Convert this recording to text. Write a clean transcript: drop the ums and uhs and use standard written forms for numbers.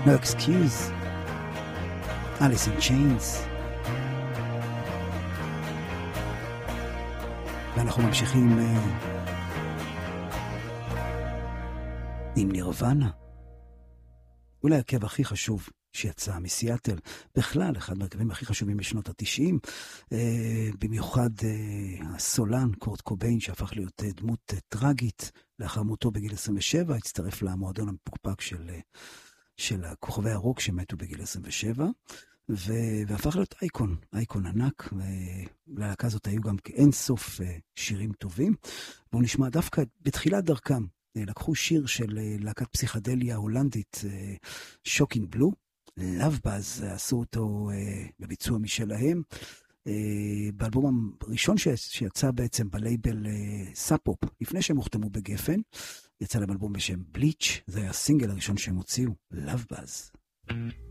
No Excuse, Alice in Chains. ואנחנו ממשיכים עם נירוונה. אולי הרכב הכי חשוב שיצא מסיאטל, בכלל אחד מהרכבים הכי חשובים בשנות ה-90, במיוחד הסולן קורט קוביין, שהפך להיות דמות טרגית לאחר מותו בגיל 27, הצטרף למועדון המפוקפק של כוכבי הרוק שמתו בגיל 27, והפך להיות אייקון ענק, ולהקה הזאת היו גם אין סוף שירים טובים. בואו נשמע דווקא בתחילת דרכם, לקחו שיר של להקת פסיכדליה הולנדית, שוקינג בלו, Love Buzz, עשו אותו בביצוע משלהם, באלבום הראשון שיצא בעצם בלייבל סאפופ, לפני שהם הוחתמו בגפן, יצא להם אלבום בשם בליץ', זה היה הסינגל הראשון שהם הוציאו, Love Buzz.